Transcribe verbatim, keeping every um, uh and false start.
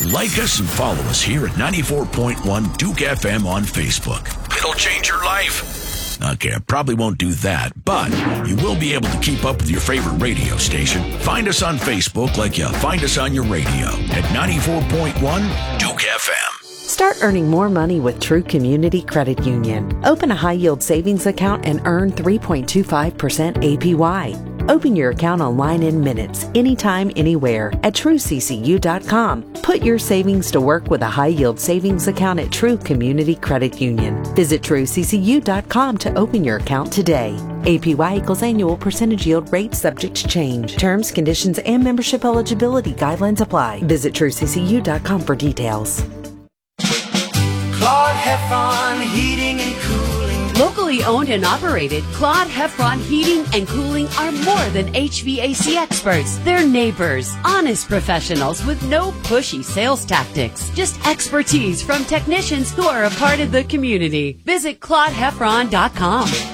Like us and follow us here at ninety-four point one Duke F M on Facebook. It'll change your life. Okay, I probably won't do that, but you will be able to keep up with your favorite radio station. Find us on Facebook like you find us on your radio at ninety-four point one Duke F M. Start earning more money with True Community Credit Union. Open a high-yield savings account and earn three point two five percent A P Y. Open your account online in minutes, anytime, anywhere at true c c u dot com. Put your savings to work with a high-yield savings account at True Community Credit Union. Visit true c c u dot com to open your account today. A P Y equals annual percentage yield rate subject to change. Terms, conditions, and membership eligibility guidelines apply. Visit true c c u dot com for details. Claude Heffron Heating and Cooling. Locally owned and operated, Claude Heffron Heating and Cooling are more than H V A C experts. They're neighbors, honest professionals with no pushy sales tactics. Just expertise from technicians who are a part of the community. Visit claude heffron dot com.